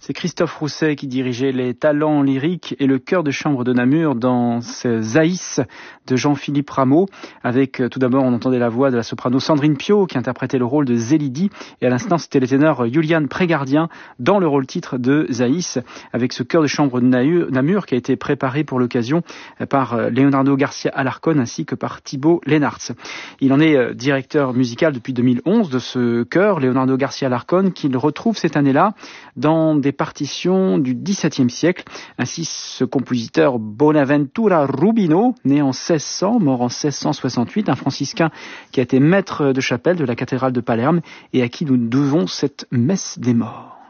C'est Christophe Rousset qui dirigeait les talents lyriques et le chœur de chambre de Namur dans ce Zaïs de Jean-Philippe Rameau. Avec tout d'abord, on entendait la voix de la soprano Sandrine Piau qui interprétait le rôle de Zélidi. Et à l'instant, c'était le ténor Julian Prégardien dans le rôle titre de Zaïs avec ce chœur de chambre de Namur qui a été préparé pour l'occasion par Leonardo Garcia Alarcón ainsi que par Thibaut Lennartz. Il en est directeur musical depuis 2011 de ce chœur, Leonardo Garcia Alarcón, qu'il retrouve cette année-là dans des partitions du XVIIe siècle. Ainsi, ce compositeur Bonaventura Rubino, né en 1600, mort en 1668, un franciscain qui a été maître de chapelle de la cathédrale de Palerme et à qui nous devons cette messe des morts.